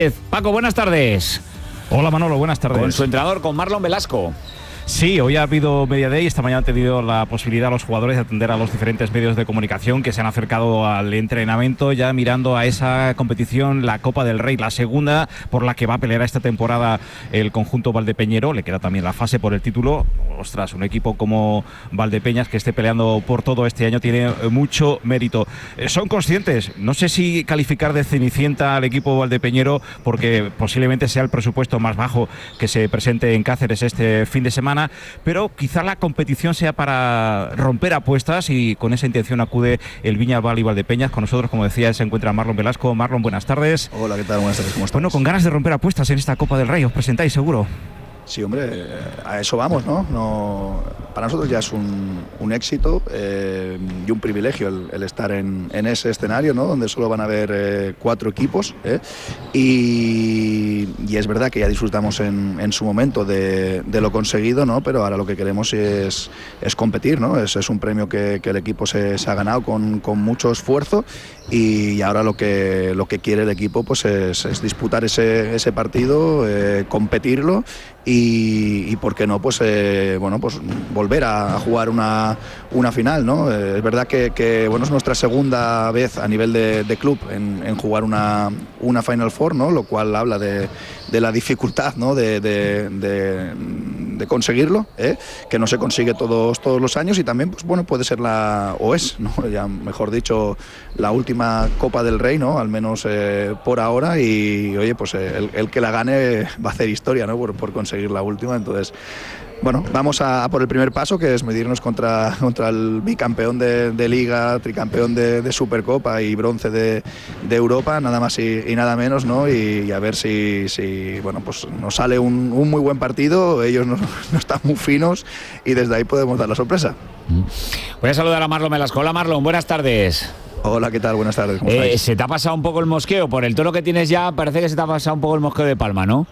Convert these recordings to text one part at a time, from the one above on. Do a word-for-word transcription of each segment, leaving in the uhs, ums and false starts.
Paco, buenas tardes. Hola Manolo, buenas tardes. Con su entrenador, con Marlon Velasco. Sí, hoy ha habido Media Day. Esta mañana han tenido la posibilidad los jugadores de atender a los diferentes medios de comunicación que se han acercado al entrenamiento, ya mirando a esa competición, la Copa del Rey, la segunda por la que va a pelear esta temporada el conjunto valdepeñero. Le queda también la fase por el título. Ostras, un equipo como Valdepeñas que esté peleando por todo este año tiene mucho mérito. Son conscientes, no sé si calificar de cenicienta al equipo valdepeñero, porque posiblemente sea el presupuesto más bajo que se presente en Cáceres este fin de semana, pero quizá la competición sea para romper apuestas, y con esa intención acude el Viñalbal y Valdepeñas. Con nosotros, como decía, se encuentra Marlon Velasco. Marlon, buenas tardes. Hola, ¿qué tal? Buenas tardes, ¿cómo estás? Bueno, con ganas de romper apuestas en esta Copa del Rey, ¿os presentáis seguro? Sí, hombre, a eso vamos, ¿no? no para nosotros ya es un, un éxito eh, y un privilegio el, el estar en, en ese escenario, ¿no? Donde solo van a haber eh, cuatro equipos, ¿eh? y, y es verdad que ya disfrutamos en, en su momento de, de lo conseguido, ¿no? Pero ahora lo que queremos es, es competir, ¿no? Es, es un premio que, que el equipo se, se ha ganado con, con mucho esfuerzo, y ahora lo que, lo que quiere el equipo pues es, es disputar ese, ese partido, eh, competirlo y, y por qué no, pues eh, bueno, pues volver a, a jugar una, una final, ¿no? Eh, es verdad que, que bueno, es nuestra segunda vez a nivel de, de club en, en jugar una, una Final Four, ¿no? Lo cual habla de, de la dificultad, ¿no? de, de, de, de conseguirlo, ¿eh? Que no se consigue todos, todos los años, y también pues bueno, puede ser la, o es, ¿no? Ya mejor dicho, la última Copa del Rey, ¿no? Al menos eh, por ahora, y oye, pues eh, el, el que la gane va a hacer historia, ¿no? Por, por conseguir la última. Entonces, bueno, vamos a, a por el primer paso, que es medirnos contra, contra el bicampeón de, de Liga, tricampeón de, de Supercopa y bronce de, de Europa, nada más y, y nada menos, ¿no? Y, y a ver si, si bueno, pues nos sale un, un muy buen partido. Ellos no, no están muy finos, y desde ahí podemos dar la sorpresa. Voy a saludar a Marlon Velasco. Hola Marlon, buenas tardes. Hola, ¿qué tal? Buenas tardes, ¿cómo eh, estáis? Se te ha pasado un poco el mosqueo, por el tono que tienes ya, parece que se te ha pasado un poco el mosqueo de Palma, ¿no?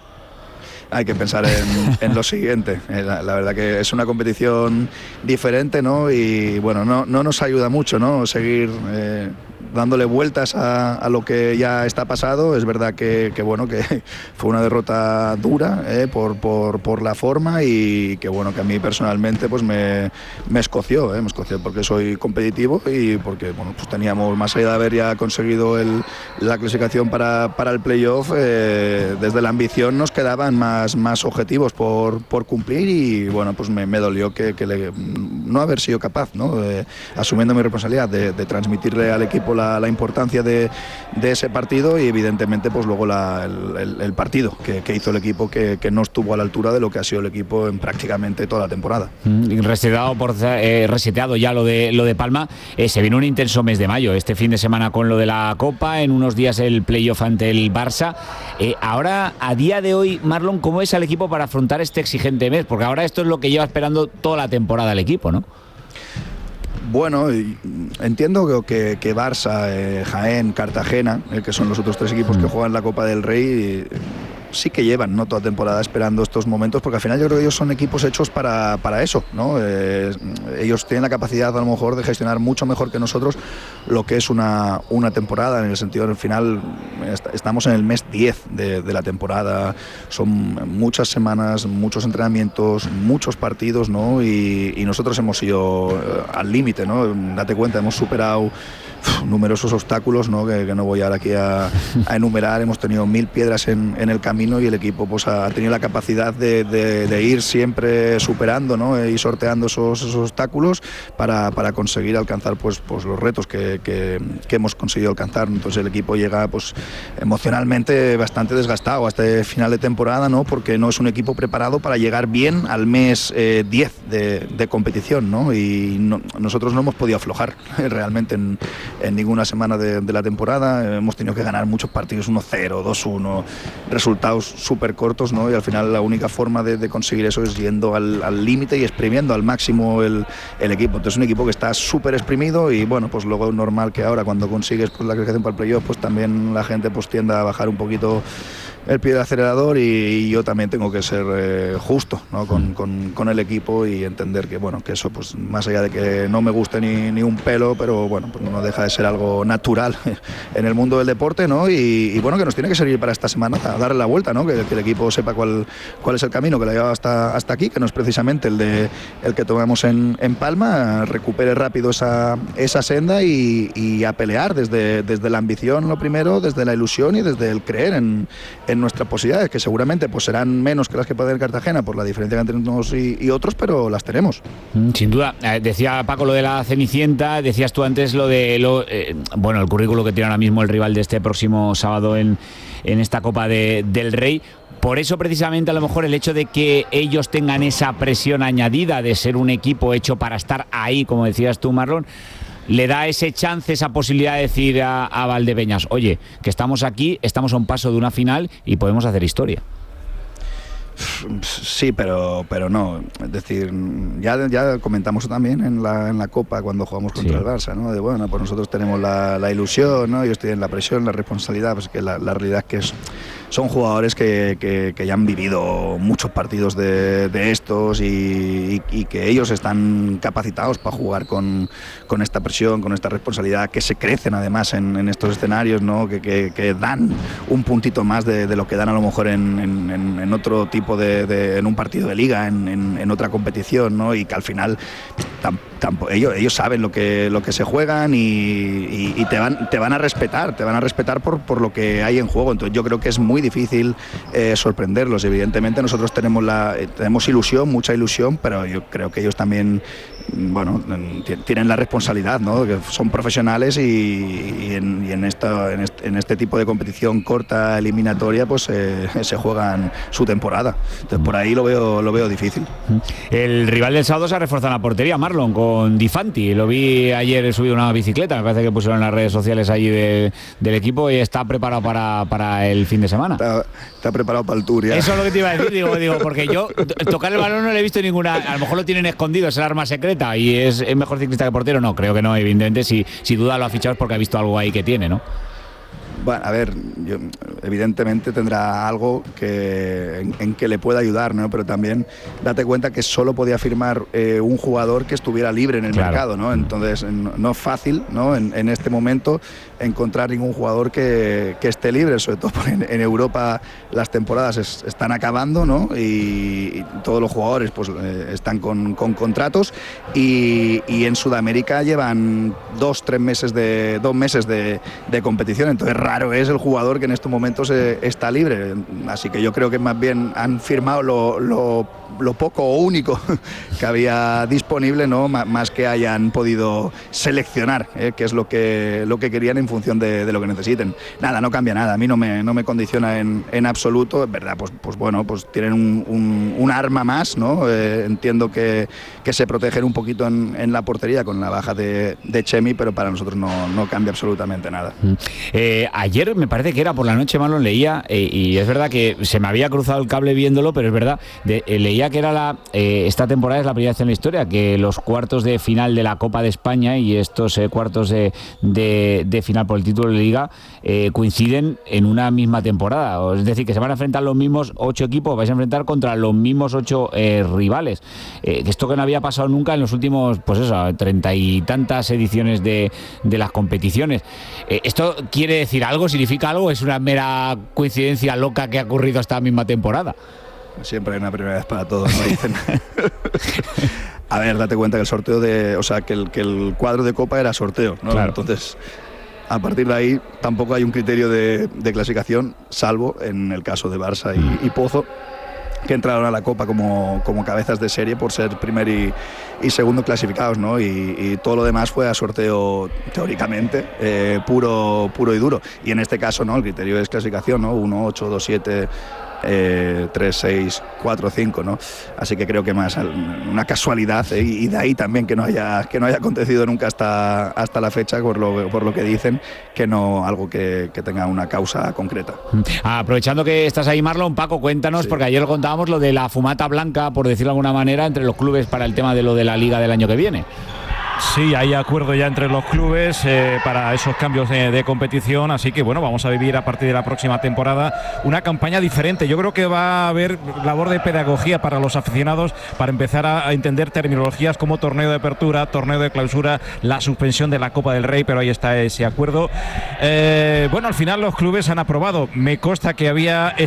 Hay que pensar en, en lo siguiente. La, la verdad que es una competición diferente, ¿no? Y bueno, no, no nos ayuda mucho, ¿no? Seguir eh, dándole vueltas a, a lo que ya está pasado. Es verdad que, que bueno, que fue una derrota dura, eh, por, por, por la forma, y que bueno, que a mí personalmente pues me, me escoció, eh, me escoció porque soy competitivo, y porque bueno, pues teníamos, más allá de haber ya conseguido el, la clasificación para, para el playoff, eh, desde la ambición nos quedaban más, más objetivos por, por cumplir, y bueno, pues me, me dolió que, que le, no haber sido capaz, ¿no? De, asumiendo mi responsabilidad de, de transmitirle al equipo La, la importancia de, de ese partido, y evidentemente pues luego la, el, el partido que, que hizo el equipo, que, que no estuvo a la altura de lo que ha sido el equipo en prácticamente toda la temporada. Mm, reseteado, por, eh, reseteado ya lo de, lo de Palma. Eh, se viene un intenso mes de mayo, este fin de semana con lo de la Copa, en unos días el playoff ante el Barça. Eh, ahora, a día de hoy, Marlon, ¿cómo es el equipo para afrontar este exigente mes? Porque ahora esto es lo que lleva esperando toda la temporada el equipo, ¿no? Bueno, entiendo que, que Barça, eh, Jaén, Cartagena, eh, que son los otros tres equipos que juegan la Copa del Rey, eh, sí que llevan, ¿no?, toda temporada esperando estos momentos, porque al final yo creo que ellos son equipos hechos para, para eso, ¿no? Eh, ellos tienen la capacidad a lo mejor de gestionar mucho mejor que nosotros lo que es una, una temporada, en el sentido del final est estamos en el mes diez de, de la temporada, son muchas semanas, muchos entrenamientos, muchos partidos, ¿no? Y, y nosotros hemos ido eh, al límite, ¿no? Date cuenta, hemos superado uf, numerosos obstáculos, ¿no? Que, que no voy ahora aquí a, a enumerar. Hemos tenido mil piedras en, en el camino, y el equipo pues ha tenido la capacidad de, de, de ir siempre superando, ¿no? Y sorteando esos, esos obstáculos para, para conseguir alcanzar pues, pues los retos que, que, que hemos conseguido alcanzar. Entonces el equipo llega pues emocionalmente bastante desgastado a este final de temporada, ¿no? Porque no es un equipo preparado para llegar bien al mes eh, diez de, de competición, ¿no? Y no, nosotros no hemos podido aflojar realmente en, en ninguna semana de, de la temporada. Hemos tenido que ganar muchos partidos, uno cero, dos uno, resultados súper cortos, ¿no? Y al final la única forma de, de conseguir eso es yendo al límite y exprimiendo al máximo el, el equipo. Entonces es un equipo que está súper exprimido, y bueno, pues luego es normal que ahora cuando consigues pues, la clasificación para el playoff, pues también la gente pues tienda a bajar un poquito el pie del acelerador y, y yo también tengo que ser eh, justo, ¿no? con, con, con el equipo y entender que bueno que eso pues más allá de que no me guste ni, ni un pelo, pero bueno pues no deja de ser algo natural en el mundo del deporte, ¿no? y, y bueno que nos tiene que servir para esta semana a darle la vuelta, ¿no? que, que el equipo sepa cuál, cuál es el camino que le ha llevado hasta, hasta aquí, que no es precisamente el de el que tomamos en, en Palma, recupere rápido esa, esa senda y, y a pelear desde, desde la ambición lo primero, desde la ilusión y desde el creer en, en nuestras posibilidades, que seguramente pues serán menos que las que puede tener Cartagena por la diferencia entre unos y, y otros, pero las tenemos. Sin duda. Eh, decía Paco lo de la Cenicienta, decías tú antes lo de lo, eh, bueno, el currículo que tiene ahora mismo el rival de este próximo sábado en, en esta Copa de, del Rey. Por eso precisamente a lo mejor el hecho de que ellos tengan esa presión añadida de ser un equipo hecho para estar ahí, como decías tú, Marlon, le da ese chance, esa posibilidad de decir a, a Valdepeñas, oye, que estamos aquí, estamos a un paso de una final y podemos hacer historia. Sí, pero pero no, es decir, ya, ya comentamos también en la, en la Copa cuando jugamos contra sí. el Barça, ¿no? De bueno, pues nosotros tenemos la, la ilusión, ¿no? Ellos tienen la presión, la responsabilidad, pues que la, la realidad es que es, son jugadores que, que, que ya han vivido muchos partidos de, de estos y, y, y que ellos están capacitados para jugar con, con esta presión, con esta responsabilidad, que se crecen además en, en estos escenarios, ¿no? Que, que, que dan un puntito más de, de lo que dan a lo mejor en, en, en otro tipo De, de, en un partido de liga, en, en, en otra competición, ¿no? Y que al final tam, tam, ellos, ellos saben lo que, lo que se juegan y, y, y te, van, te van a respetar, te van a respetar por, por lo que hay en juego. Entonces yo creo que es muy difícil eh, sorprenderlos. Evidentemente nosotros tenemos, la, tenemos ilusión, mucha ilusión, pero yo creo que ellos también bueno, tienen la responsabilidad, ¿no? Que son profesionales y, y, en, y en, esta, en, este, en este tipo de competición corta, eliminatoria, pues eh, se juegan su temporada. Entonces por ahí lo veo, lo veo difícil. El rival del sábado se ha reforzado en la portería, Marlon, con Di Fanti. Lo vi ayer subido una bicicleta, me parece que pusieron en las redes sociales allí de, del equipo y está preparado para, para el fin de semana. Está, está preparado para el tour ya. Eso es lo que te iba a decir, digo, digo, porque yo tocar el balón no le he visto ninguna, a lo mejor lo tienen escondido, es el arma secreta y es, es mejor ciclista que portero, no, creo que no, evidentemente si, si duda lo ha fichado es porque ha visto algo ahí que tiene, ¿no? Bueno, a ver, yo, evidentemente tendrá algo que, en, en que le pueda ayudar, ¿no? Pero también date cuenta que solo podía firmar eh, un jugador que estuviera libre en el claro. mercado, ¿no? Entonces no, no es fácil, ¿no? En, en este momento encontrar ningún jugador que, que esté libre, sobre todo porque en, en Europa las temporadas es, están acabando, ¿no? Y, y todos los jugadores pues eh, están con, con contratos y, y en Sudamérica llevan dos, tres meses de dos meses de, de competición, entonces raro es el jugador que en estos momentos eh, está libre, así que yo creo que más bien han firmado lo, lo, lo poco o único que había disponible, ¿no? M- más que hayan podido seleccionar, ¿eh? Que es lo que, lo que querían en función de, de lo que necesiten. Nada, no cambia nada, a mí no me, no me condiciona en, en absoluto, es verdad, pues, pues bueno, pues tienen un, un, un arma más, ¿no? Eh, entiendo que, que se protegen un poquito en, en la portería con la baja de, de Chemi, pero para nosotros no, no cambia absolutamente nada. Eh, ayer me parece que era por la noche, Marlon, leía, eh, y es verdad que se me había cruzado el cable viéndolo, pero es verdad, de, eh, leía que era la eh, esta temporada es la primera vez en la historia que los cuartos de final de la Copa de España y estos eh, cuartos de, de, de final por el título de Liga eh, coinciden en una misma temporada, es decir, que se van a enfrentar los mismos ocho equipos, vais a enfrentar contra los mismos ocho eh, rivales, eh, esto que no había pasado nunca en los últimos, pues eso, treinta y tantas ediciones de, de las competiciones. Eh, ¿esto quiere decir algo? ¿Significa algo? ¿Es una mera coincidencia loca que ha ocurrido esta misma temporada? Siempre hay una primera vez para todos, ¿no? Dicen. A ver, date cuenta que el sorteo de, o sea, que el, que el cuadro de Copa era sorteo, ¿no? Claro. Entonces, a partir de ahí tampoco hay un criterio de, de clasificación, salvo en el caso de Barça y, y Pozo, que entraron a la Copa como, como cabezas de serie por ser primer y, y segundo clasificados, ¿no? Y, y todo lo demás fue a sorteo teóricamente eh, puro, puro y duro. Y en este caso, ¿no? El criterio es clasificación, ¿no? uno, ocho, dos, siete... Eh, tres, seis, cuatro, cinco, ¿no? Así que creo que más una casualidad eh, y de ahí también que no haya que no haya acontecido nunca hasta, hasta la fecha por lo, por lo que dicen, que no algo que, que tenga una causa concreta. Aprovechando que estás ahí, Marlon, Paco, cuéntanos, sí. Porque ayer lo contábamos, lo de la fumata blanca, por decirlo de alguna manera, entre los clubes para el tema de lo de la Liga del año que viene. Sí, hay acuerdo ya entre los clubes eh, para esos cambios de, de competición, así que bueno, vamos a vivir a partir de la próxima temporada una campaña diferente. Yo creo que va a haber labor de pedagogía para los aficionados para empezar a, a entender terminologías como torneo de apertura, torneo de clausura, la suspensión de la Copa del Rey, pero ahí está ese acuerdo. Eh, bueno, al final los clubes han aprobado. Me consta que había